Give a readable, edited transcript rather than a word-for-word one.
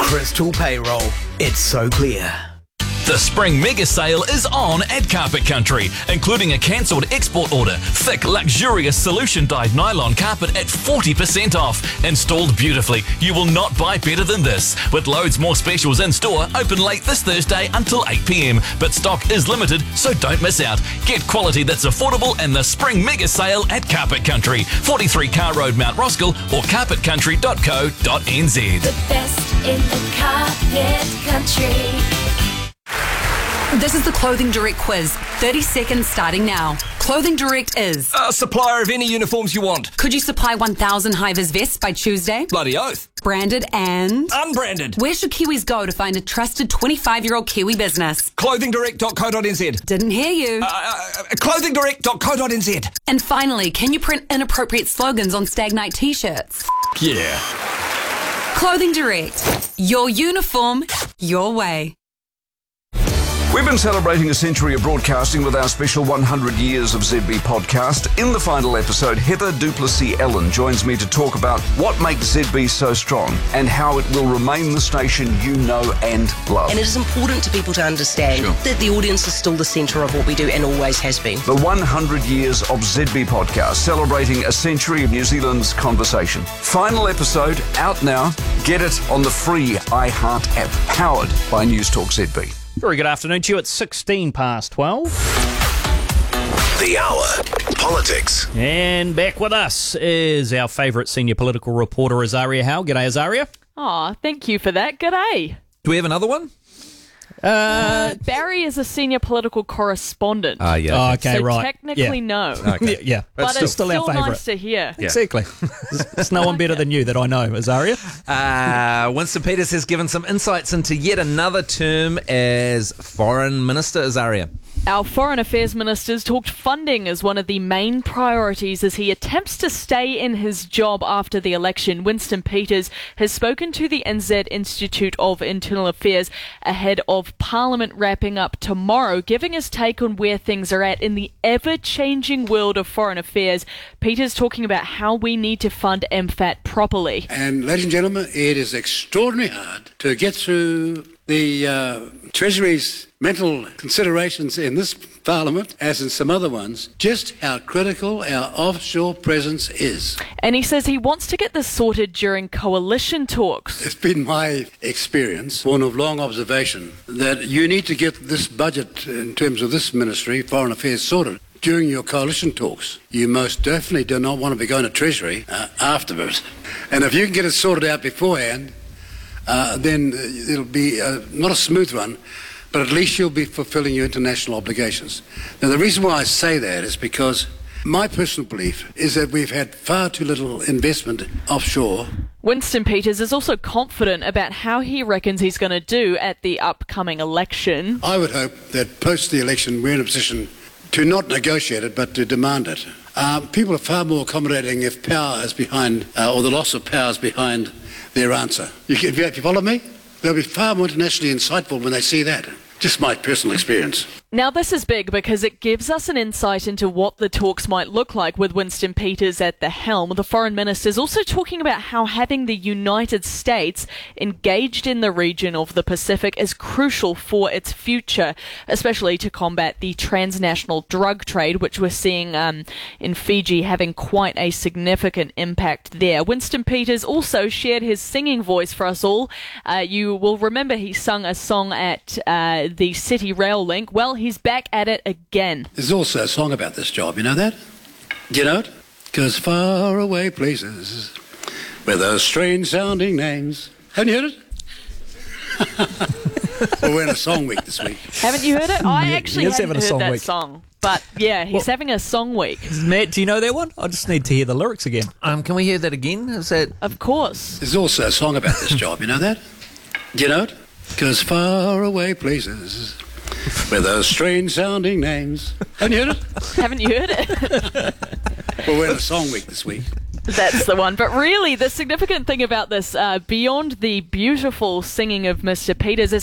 Crystal Payroll. It's so clear. The spring mega sale is on at Carpet Country, including a cancelled export order, thick, luxurious solution-dyed nylon carpet at 40% off. Installed beautifully. You will not buy better than this. With loads more specials in store, open late this Thursday until 8 p.m. But stock is limited, so don't miss out. Get quality that's affordable in the spring mega sale at Carpet Country, 43 Car Road, Mount Roskill, or carpetcountry.co.nz. The best in the Carpet Country. This is the Clothing Direct quiz. 30 seconds starting now. Clothing Direct is... A supplier of any uniforms you want. Could you supply 1,000 high-vis vests by Tuesday? Bloody oath. Branded and... Unbranded. Where should Kiwis go to find a trusted 25-year-old Kiwi business? Clothingdirect.co.nz. Didn't hear you. Clothingdirect.co.nz. And finally, can you print inappropriate slogans on Stag Night t-shirts? Yeah. Clothing Direct. Your uniform, your way. We've been celebrating a century of broadcasting with our special 100 Years of ZB podcast. In the final episode, Heather Duplessis-Ellen joins me to talk about what makes ZB so strong and how it will remain the station you know and love. And it is important to people to understand that the audience is still the centre of what we do and always has been. The 100 Years of ZB podcast, celebrating a century of New Zealand's conversation. Final episode out now. Get it on the free iHeart app, powered by News Talk ZB. Very good afternoon to you. It's 16 past 12. The Hour. Politics. And back with us is our favourite senior political reporter, Azaria Howe. G'day, Azaria. Oh, thank you for that. G'day. Do we have another one? Barry is a senior political correspondent. Yeah. Oh, okay, so right. technically no. Okay. Yeah, But it's still our favourite. nice to hear. Yeah. Exactly. There's no one better than you that I know, Azaria. Winston Peters has given some insights into yet another term as Foreign Minister, Azaria. Our Foreign Affairs Minister's talked funding as one of the main priorities as he attempts to stay in his job after the election. Winston Peters has spoken to the NZ Institute of Internal Affairs ahead of Parliament wrapping up tomorrow, giving his take on where things are at in the ever-changing world of foreign affairs. Peters talking about how we need to fund MFAT properly. And ladies and gentlemen, it is extraordinarily hard to get through the Treasury's mental considerations in this Parliament, as in some other ones, just how critical our offshore presence is. And he says he wants to get this sorted during coalition talks. It's been my experience, one of long observation, that you need to get this budget in terms of this ministry, Foreign Affairs, sorted during your coalition talks. You most definitely do not want to be going to Treasury afterwards. And if you can get it sorted out beforehand, then it'll be not a smooth run, but at least you'll be fulfilling your international obligations. Now, the reason why I say that is because my personal belief is that we've had far too little investment offshore. Winston Peters is also confident about how he reckons he's going to do at the upcoming election. I would hope that post the election we're in a position to not negotiate it, but to demand it. People are far more accommodating if power is behind, or the loss of power is behind their answer. If you follow me? They'll be far more internationally insightful when they see that. Just my personal experience. Now, this is big because it gives us an insight into what the talks might look like with Winston Peters at the helm. The Foreign Minister is also talking about how having the United States engaged in the region of the Pacific is crucial for its future, especially to combat the transnational drug trade, which we're seeing in Fiji having quite a significant impact there. Winston Peters also shared his singing voice for us all. You will remember he sung a song at the City Rail Link. Well, he's back at it again. There's also a song about this job, you know that? Do you know it? Because far away places with those strange sounding names. Haven't you heard it? Well, we're in a song week this week. Haven't you heard it? I actually haven't heard that week. song. But yeah, he's having a song week. Matt, do you know that one? I just need to hear the lyrics again. Can we hear that again? Is that... Of course. There's also a song about this job, you know that? Do you know it? Because far away places with those strange sounding names. Haven't you heard it? Haven't you heard it? Well, we're in a song week this week. That's the one. But really, the significant thing about this, beyond the beautiful singing of Mr. Peters, is